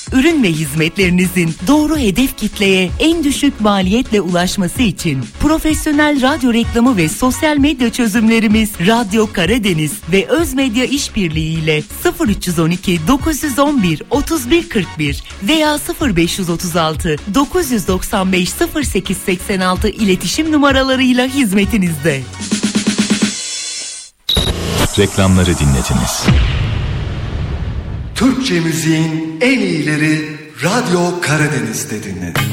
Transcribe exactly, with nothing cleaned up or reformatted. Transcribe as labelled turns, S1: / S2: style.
S1: Ürün ve hizmetlerinizin doğru hedef kitleye en düşük maliyetle ulaşması için profesyonel radyo reklamı ve sosyal medya çözümlerimiz Radyo Karadeniz ve Özmedya İşbirliği ile sıfır üç on iki dokuz on bir otuz bir kırk bir veya sıfır beş otuz altı dokuz doksan beş sıfır sekiz seksen altı iletişim numaralarıyla hizmetinizde.
S2: Reklamları dinlediniz.
S3: Türkçe müziğin en iyileri Radyo Karadeniz'de dinledin.